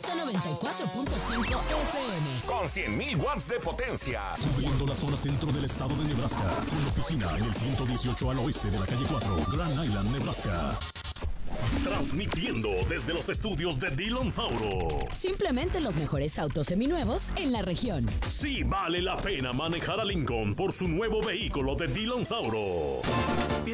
Gusto 94.5 FM. Con 100,000 watts de potencia. Cubriendo la zona centro del estado de Nebraska. Con oficina en el 118 al oeste de la calle 4, Grand Island, Nebraska. Transmitiendo desde los estudios de Dillon Sauro. Simplemente los mejores autos seminuevos en la región. Sí vale la pena manejar a Lincoln por su nuevo vehículo de Dillon Sauro.